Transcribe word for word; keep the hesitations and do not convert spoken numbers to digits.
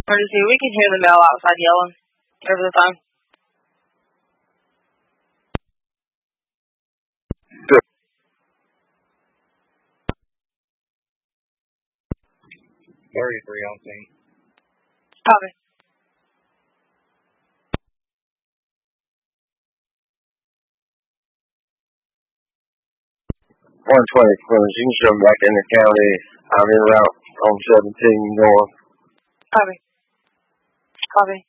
Emergency, we can hear the male outside yelling over the phone. thirty-three on scene. Copy. one twenty, Clemens, you can show them back in the county. I'm in route on seventeen north. Copy. Copy.